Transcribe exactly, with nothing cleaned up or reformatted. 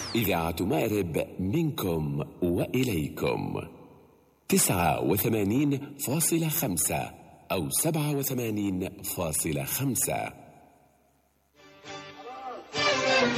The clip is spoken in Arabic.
إذاعة مأرب منكم وإليكم تسعة وثمانين فاصلة خمسة أو سبعة وثمانين فاصلة خمسة.